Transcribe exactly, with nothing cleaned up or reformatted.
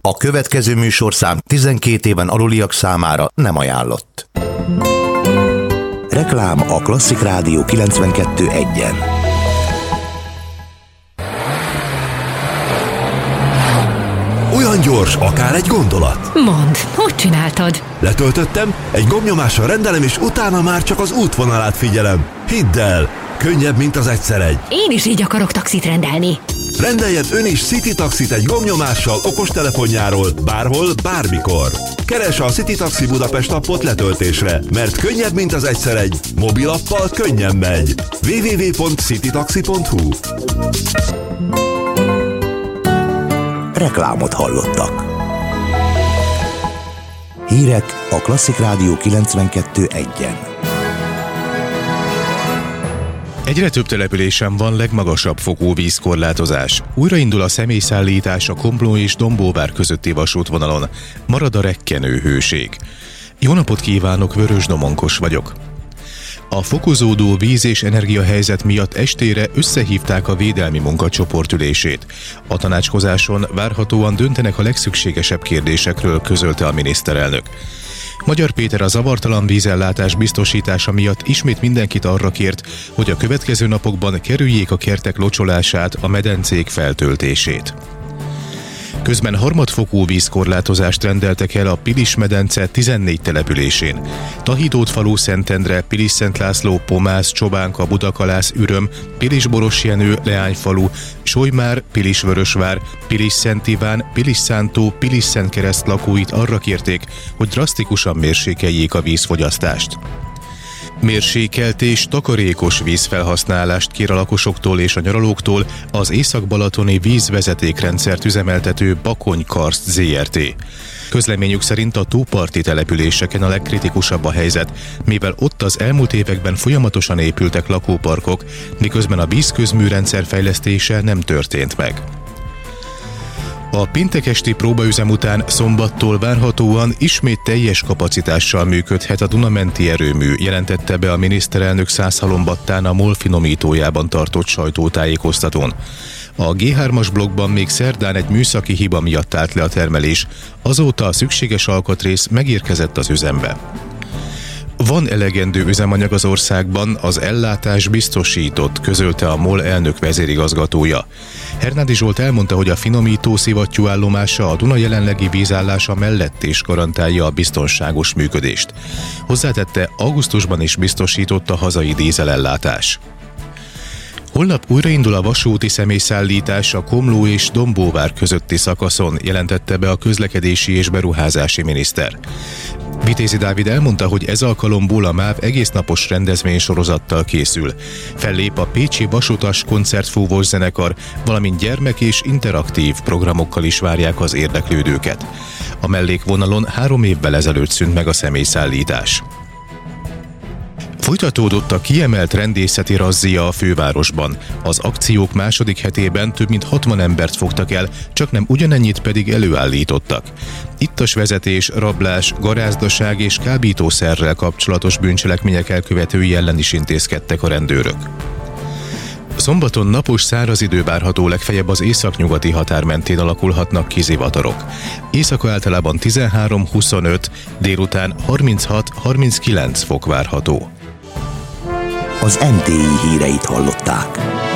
A következő műsorszám tizenkét éven aluliak számára nem ajánlott. Reklám a Klasszik Rádió kilencvenkettő egyen. Olyan gyors, akár egy gondolat. Mondd, hogy csináltad? Letöltöttem, egy gombnyomással rendelem, és utána már csak az útvonalát figyelem. Hidd el, könnyebb, mint az egyszer egy. Én is így akarok taxit rendelni. Rendeljen ön is City Taxit egy gombnyomással okostelefonjáról, bárhol, bármikor. Keresse a City Taxi Budapest appot letöltésre, mert könnyebb, mint az egyszer egy. Mobilappal könnyen megy. double-u double-u double-u pont citytaxi pont hu. Reklámot hallottak. Hírek a Klasszik Rádió kilencvenkettő egyen. Egyre több településen van legmagasabb fokú vízkorlátozás. Újraindul a személyszállítás a Komló és Dombóvár közötti vasútvonalon. Marad a rekkenő hőség. Jó napot kívánok, Vörös Domonkos vagyok. A fokozódó víz- és energiahelyzet miatt estére összehívták a védelmi munkacsoport ülését. A tanácskozáson várhatóan döntenek a legszükségesebb kérdésekről, közölte a miniszterelnök. Magyar Péter a zavartalan vízellátás biztosítása miatt ismét mindenkit arra kért, hogy a következő napokban kerüljék a kertek locsolását, a medencék feltöltését. Közben harmadfokú vízkorlátozást rendeltek el a Pilis-medence tizennégy településén. Tahidót falu, Szentendre, Pilis-Szent László, Pomász, Csobánka, Budakalász, Üröm, Pilis-Borosjenő, Leányfalu, Solymár, Pilis-Vörösvár, Pilis-Szent Iván, Pilis-Szántó, Pilis-Szentkereszt lakóit arra kérték, hogy drasztikusan mérsékeljék a vízfogyasztást. Mérsékelt és takarékos vízfelhasználást kér a lakosoktól és a nyaralóktól az Észak-Balatoni vízvezetékrendszert üzemeltető Bakony Karszt zé er té. Közleményük szerint a tóparti településeken a legkritikusabb a helyzet, mivel ott az elmúlt években folyamatosan épültek lakóparkok, miközben a vízközműrendszer fejlesztése nem történt meg. A péntek esti próbaüzem után szombattól várhatóan ismét teljes kapacitással működhet a Duna-menti erőmű, jelentette be a miniszterelnök Szászhalombattán a MOL finomítójában tartott sajtótájékoztatón. A gé hármas blokkban még szerdán egy műszaki hiba miatt állt le a termelés, azóta a szükséges alkatrész megérkezett az üzembe. Van elegendő üzemanyag az országban, az ellátás biztosított, közölte a MOL elnök vezérigazgatója. Hernádi Zsolt elmondta, hogy a finomító szivattyúállomása a Duna jelenlegi vízállása mellett is garantálja a biztonságos működést. Hozzátette, augusztusban is biztosított a hazai dízelellátás. Holnap újraindul a vasúti személyszállítás a Komló és Dombóvár közötti szakaszon, jelentette be a közlekedési és beruházási miniszter. Vitézi Dávid elmondta, hogy ez alkalomból a MÁV egésznapos rendezvénysorozattal készül. Fellép a Pécsi Vasutas koncertfúvós zenekar, valamint gyermek- és interaktív programokkal is várják az érdeklődőket. A mellékvonalon három évvel ezelőtt szűnt meg a személyszállítás. Folytatódott a kiemelt rendészeti razzia a fővárosban. Az akciók második hetében több mint hatvan embert fogtak el, csaknem ugyanennyit pedig előállítottak. Ittas vezetés, rablás, garázdaság és kábítószerrel kapcsolatos bűncselekmények elkövetői ellen is intézkedtek a rendőrök. Szombaton napos száraz idő várható, legfeljebb az északnyugati határ mentén alakulhatnak ki zivatarok. Éjszaka általában tizenhárom-huszonöt, délután harminchat-harminckilenc fok várható. Az em té i híreit hallották.